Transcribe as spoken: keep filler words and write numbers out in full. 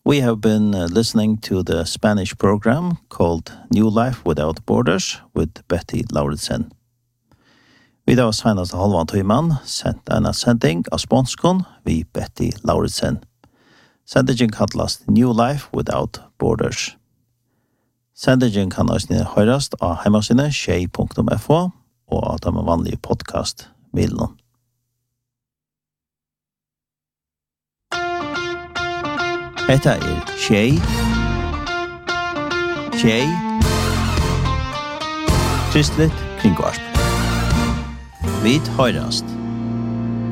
We have been uh, listening to the Spanish program called New Life Without Borders with Betty Lauritsen. Vi da senast halvan timan sendt en sending av sponskon vi Betty Lauritsen. Sendingen kallast New Life Without Borders. Sendingen kan også høyrast av heimasinne tjej punktum f o og av de vanlige podcast-midlene. Hetta er tjej, tjej, kristligt kringvarp. Vi høyrast.